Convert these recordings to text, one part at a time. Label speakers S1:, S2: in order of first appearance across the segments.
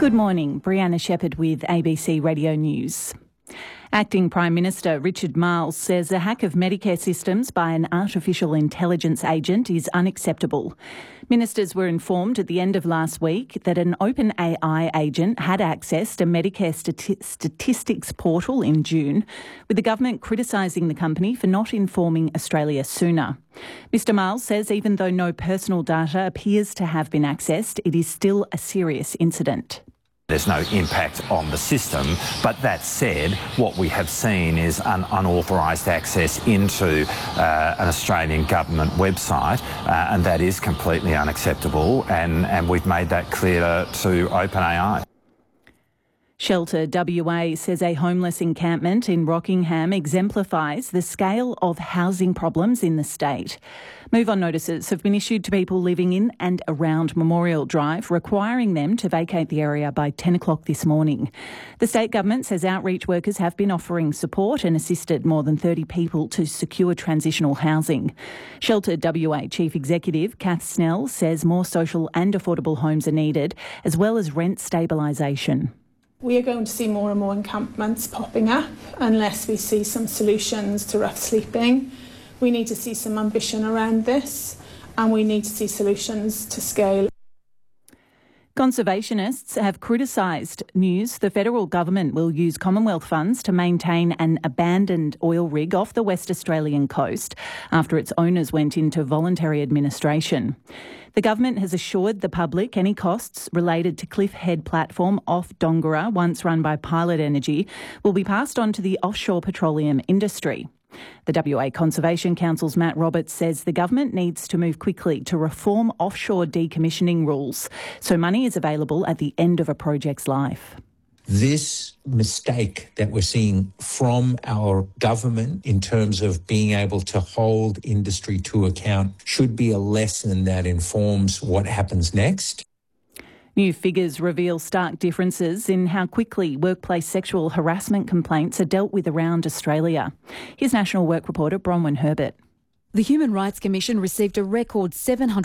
S1: Good morning, Brianna Shepherd with ABC Radio News. Acting Prime Minister Richard Marles says a hack of Medicare systems by an artificial intelligence agent is unacceptable. Ministers were informed at the end of last week that an OpenAI agent had accessed a Medicare statistics portal in June, with the government criticising the company for not informing Australia sooner. Mr Marles says even though no personal data appears to have been accessed, it is still a serious incident.
S2: There's no impact on the system, but that said, what we have seen is an unauthorised access into an Australian government website, and that is completely unacceptable, and we've made that clear to OpenAI.
S1: Shelter WA says a homeless encampment in Rockingham exemplifies the scale of housing problems in the state. Move-on notices have been issued to people living in and around Memorial Drive, requiring them to vacate the area by 10 o'clock this morning. The state government says outreach workers have been offering support and assisted more than 30 people to secure transitional housing. Shelter WA Chief Executive Kath Snell says more social and affordable homes are needed, as well as rent stabilisation.
S3: We are going to see more and more encampments popping up unless we see some solutions to rough sleeping. We need to see some ambition around this, and we need to see solutions to scale.
S1: Conservationists have criticised news the federal government will use Commonwealth funds to maintain an abandoned oil rig off the West Australian coast after its owners went into voluntary administration. The government has assured the public any costs related to Cliff Head platform off Dongara, once run by Pilot Energy, will be passed on to the offshore petroleum industry. The WA Conservation Council's Matt Roberts says the government needs to move quickly to reform offshore decommissioning rules so money is available at the end of a project's life.
S4: This mistake that we're seeing from our government in terms of being able to hold industry to account should be a lesson that informs what happens next.
S1: New figures reveal stark differences in how quickly workplace sexual harassment complaints are dealt with around Australia. Here's National Work reporter Bronwyn Herbert.
S5: The Human Rights Commission received a record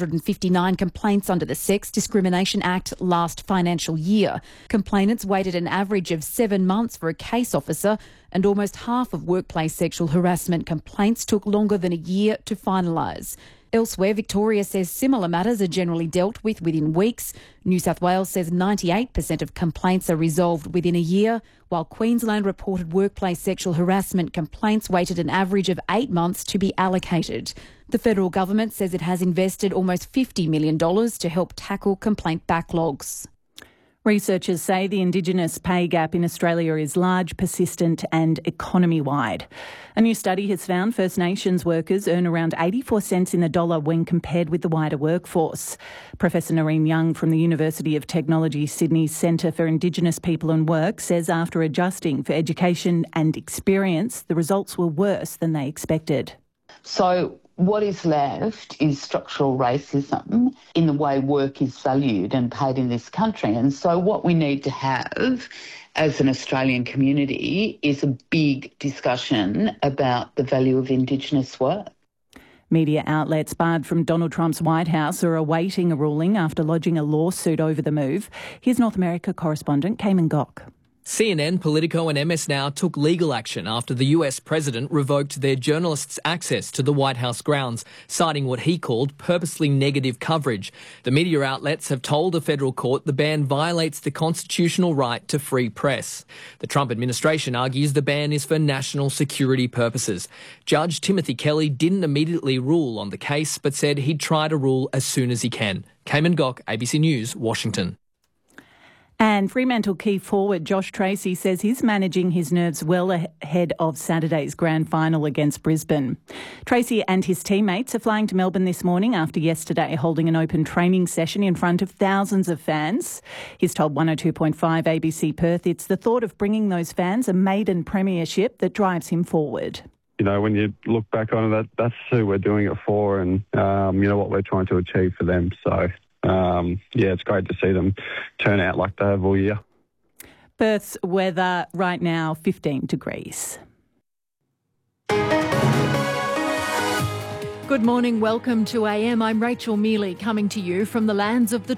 S5: 759 complaints under the Sex Discrimination Act last financial year. Complainants waited an average of 7 months for a case officer, and almost half of workplace sexual harassment complaints took longer than a year to finalise. Elsewhere, Victoria says similar matters are generally dealt with within weeks. New South Wales says 98% of complaints are resolved within a year, while Queensland reported workplace sexual harassment complaints waited an average of 8 months to be allocated. The federal government says it has invested almost $50 million to help tackle complaint backlogs.
S1: Researchers say the Indigenous pay gap in Australia is large, persistent and economy-wide. A new study has found First Nations workers earn around 84 cents in the dollar when compared with the wider workforce. Professor Noreen Young from the University of Technology Sydney's Centre for Indigenous People and Work says after adjusting for education and experience, the results were worse than they expected.
S6: So what is left is structural racism in the way work is valued and paid in this country. And so what we need to have as an Australian community is a big discussion about the value of Indigenous work.
S1: Media outlets barred from Donald Trump's White House are awaiting a ruling after lodging a lawsuit over the move. Here's North America correspondent Cayman Gok.
S7: CNN, Politico and MS Now took legal action after the US president revoked their journalists' access to the White House grounds, citing what he called purposely negative coverage. The media outlets have told a federal court the ban violates the constitutional right to free press. The Trump administration argues the ban is for national security purposes. Judge Timothy Kelly didn't immediately rule on the case, but said he'd try to rule as soon as he can. Cayman Gok, ABC News, Washington.
S1: And Fremantle key forward Josh Tracy says he's managing his nerves well ahead of Saturday's grand final against Brisbane. Tracy and his teammates are flying to Melbourne this morning after yesterday holding an open training session in front of thousands of fans. He's told 102.5 ABC Perth it's the thought of bringing those fans a maiden premiership that drives him forward.
S8: You know, when you look back on it, that's who we're doing it for and, you know, what we're trying to achieve for them. So, yeah, it's great to see them turn out like they have all year.
S1: Perth's weather right now, 15 degrees.
S9: Good morning, welcome to AM. I'm Rachel Mealy coming to you from the lands of the